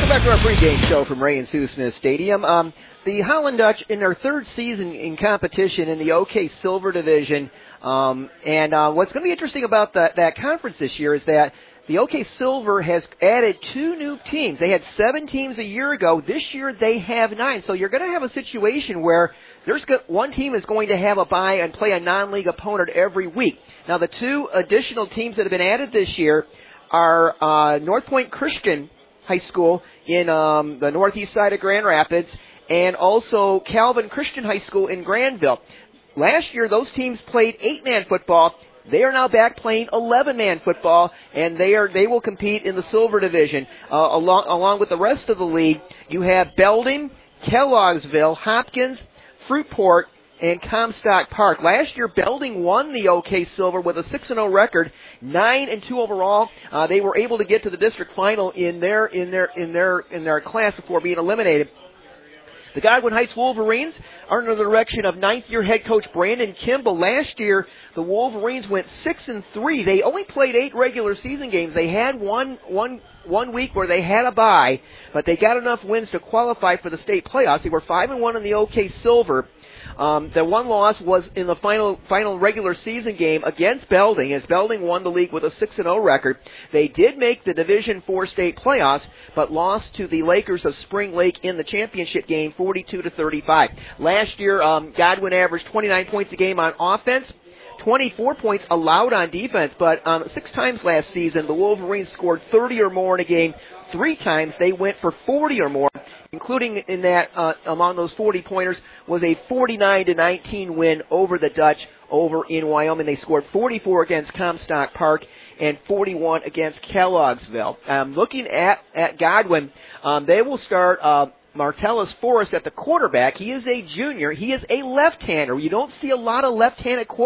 Welcome back to our pregame show from Ray and Sue Smith Stadium. The Holland Dutch in their third season in competition in the OK Silver Division. And what's going to be interesting about that conference this year is that the OK Silver has added 2 new teams. They had 7 teams a year ago. This year they have 9. So you're going to have a situation where one team is going to have a bye and play a non-league opponent every week. Now the 2 additional teams that have been added this year are North Point Christian High School in the northeast side of Grand Rapids, and also Calvin Christian High School in Granville. Last year, those teams played 8-man football. They are now back playing 11-man football, and they will compete in the Silver Division. Along with the rest of the league, you have Belding, Kelloggsville, Hopkins, Fruitport, and Comstock Park. Last year, Belding won the OK Silver with a 6-0 record, 9-2 overall. They were able to get to the district final in their class before being eliminated. The Godwin Heights Wolverines are under the direction of 9th-year head coach Brandon Kimball. Last year, the Wolverines went 6-3. They only played 8 regular season games. They had one week where they had a bye, but they got enough wins to qualify for the state playoffs. They were 5-1 in the OK Silver. The one loss was in the final regular season game against Belding, as Belding won the league with a 6-0 record. They did make the Division IV state playoffs, but lost to the Lakers of Spring Lake in the championship game, 42-35. Last year, Godwin averaged 29 points a game on offense, 24 points allowed on defense, but 6 times last season, the Wolverines scored 30 or more in a game. 3 times they went for 40 or more, including in that, among those 40-pointers, was a 49-19 win over the Dutch over in Wyoming. They scored 44 against Comstock Park and 41 against Kelloggsville. Looking at Godwin, they will start Martellus Forrest at the quarterback. He is a junior. He is a left-hander. You don't see a lot of left-handed quarterbacks